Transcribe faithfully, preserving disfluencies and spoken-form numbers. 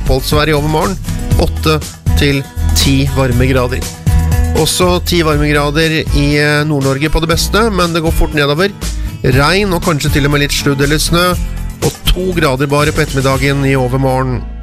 oppholdsvær i overmorgen, åtte til ti varmegrader. Også ti varmegrader i Nord-Norge på det beste, men det går fort nedover. Regn og kanskje til og med litt sludd eller snø, og to grader bare på ettermiddagen i overmorgen.